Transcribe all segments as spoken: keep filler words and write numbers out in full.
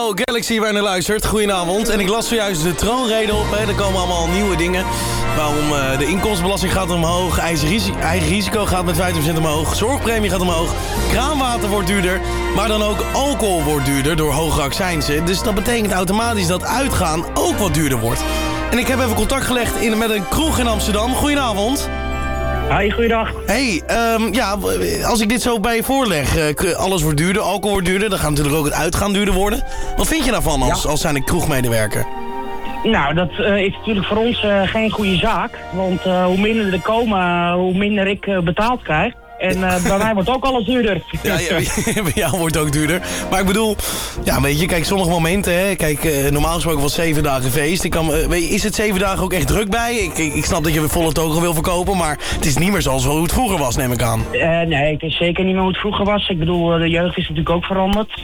Radio Galaxy waar je naar luistert. Goedenavond. En ik las zojuist de troonrede op. Hè. Er komen allemaal nieuwe dingen. Waarom uh, de inkomstenbelasting gaat omhoog. Eigen risico, eigen risico gaat met vijftien procent omhoog. Zorgpremie gaat omhoog. Kraanwater wordt duurder. Maar dan ook alcohol wordt duurder door hogere accijnzen. Dus dat betekent automatisch dat uitgaan ook wat duurder wordt. En ik heb even contact gelegd in, met een kroeg in Amsterdam. Goedenavond. Hoi, goeiedag. Hey, um, ja, als ik dit zo bij je voorleg, uh, alles wordt duurder, alcohol wordt duurder, dan gaat natuurlijk ook het uitgaan duurder worden. Wat vind je daarvan als, ja. als zijn kroegmedewerker? Nou, dat uh, is natuurlijk voor ons uh, geen goede zaak. Want uh, hoe minder er komen, hoe minder ik uh, betaald krijg. En uh, bij mij wordt ook alles duurder. Ja, ja, bij jou wordt ook duurder. Maar ik bedoel, ja, weet je, kijk, sommige momenten, hè, kijk, uh, normaal gesproken was zeven dagen feest. Ik kan, uh, weet je, is het zeven dagen ook echt druk bij? Ik, ik, ik snap dat je weer volle togen wil verkopen, maar het is niet meer zoals hoe het vroeger was, neem ik aan. Uh, nee, het is zeker niet meer hoe het vroeger was. Ik bedoel, de jeugd is natuurlijk ook veranderd.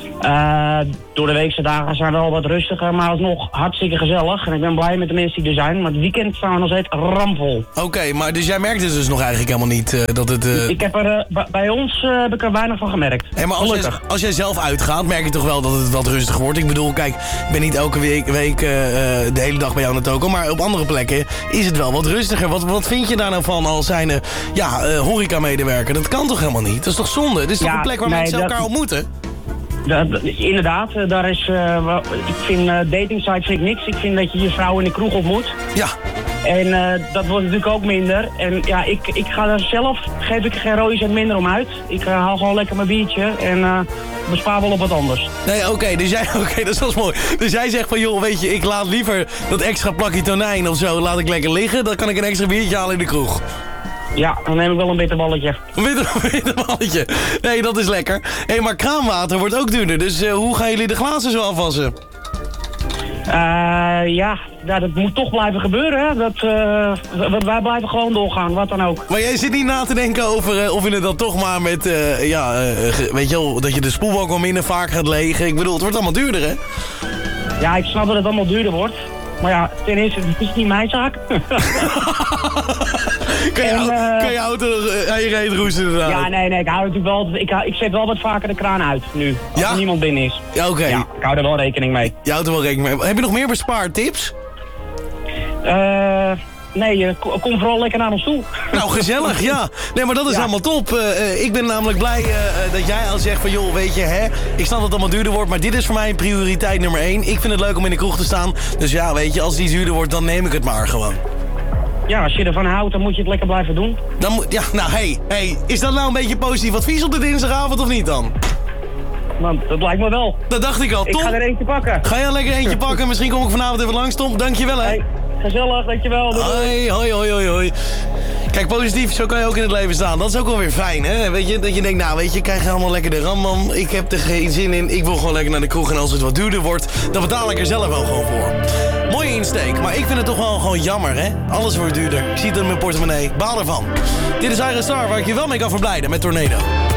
Uh, door de weekse dagen zijn we wel wat rustiger, maar alsnog hartstikke gezellig. En ik ben blij met de mensen die er zijn, maar het weekend staan we nog steeds ramvol. Oké, okay, maar dus jij merkt het dus nog eigenlijk helemaal niet uh, dat het... Uh... Ik heb er, uh, bij ons uh, heb ik er weinig van gemerkt. Hey, maar als, jij, als jij zelf uitgaat, merk je toch wel dat het wat rustiger wordt? Ik bedoel, kijk, ik ben niet elke week, week uh, de hele dag bij jou naar Toko, maar op andere plekken is het wel wat rustiger. Wat, wat vind je daar nou van als zijnde, ja, uh, horeca-medewerker? Dat kan toch helemaal niet? Dat is toch zonde? Dit is toch ja, een plek waar nee, mensen dat... elkaar ontmoeten? Dat, inderdaad, daar is, uh, ik vind uh, datingsites vind ik niks. Ik vind dat je je vrouw in de kroeg ontmoet. Ja. En uh, dat wordt natuurlijk ook minder. En ja, ik, ik ga daar zelf, geef ik er geen rode cent minder om uit. Ik uh, haal gewoon lekker mijn biertje en uh, bespaar wel op wat anders. Nee, oké, okay, dus jij, oké, okay, dat is wel mooi. Dus jij zegt van, joh, weet je, ik laat liever dat extra plakje tonijn of zo, laat ik lekker liggen. Dan kan ik een extra biertje halen in de kroeg. Ja, dan neem ik wel een bitterballetje. Een bitterballetje? Nee, dat is lekker. Hé, hey, maar kraanwater wordt ook duurder. Dus uh, hoe gaan jullie de glazen zo afwassen? Uh, ja, ja, dat moet toch blijven gebeuren. Hè? Dat, uh, wij blijven gewoon doorgaan, wat dan ook. Maar jij zit niet na te denken over uh, of je het dan toch maar met... Uh, ja, uh, weet je wel, dat je de spoelbak wel minder vaak gaat legen. Ik bedoel, het wordt allemaal duurder, hè? Ja, ik snap dat het allemaal duurder wordt. Maar ja, ten eerste, het is niet mijn zaak. Kan je, en, uh, kan je auto aan je reet roesten inderdaad? Ja, nee, nee, ik hou natuurlijk wel... Ik, ik zet wel wat vaker de kraan uit, nu. Als ja? er niemand binnen is. Ja, oké. Okay. Ja, ik hou er wel rekening mee. Je houdt er wel rekening mee. Heb je nog meer bespaartips? Eh... Nee, kom vooral lekker naar ons toe. Nou, gezellig, ja. Nee, maar dat is ja. allemaal top. Uh, uh, ik ben namelijk blij uh, dat jij al zegt van... joh, weet je, hè, ik snap dat het allemaal duurder wordt... maar dit is voor mij prioriteit nummer één. Ik vind het leuk om in de kroeg te staan. Dus ja, weet je, als die duurder wordt, dan neem ik het maar gewoon. Ja, als je ervan houdt, dan moet je het lekker blijven doen. Dan moet, ja, nou, hé, hey, hey, is dat nou een beetje positief advies op de dinsdagavond of niet dan? Man, dat lijkt me wel. Dat dacht ik al, Ik Tom. ga er eentje pakken. Ga je er lekker eentje pakken? Misschien kom ik vanavond even langs, Tom. Dankjewel, hè. Hey. Gezellig, dankjewel. Hoi, hoi, hoi, hoi, hoi. Kijk, positief, zo kan je ook in het leven staan. Dat is ook wel weer fijn, hè? Weet je, dat je denkt, nou, weet je, ik krijg allemaal lekker de rambam. Ik heb er geen zin in. Ik wil gewoon lekker naar de kroeg. En als het wat duurder wordt, dan betaal ik er zelf wel gewoon voor. Mooie insteek, maar ik vind het toch wel gewoon jammer, hè? Alles wordt duurder. Ik zie het in mijn portemonnee. Baal ervan. Dit is Iron Star, waar ik je wel mee kan verblijden met Tornado.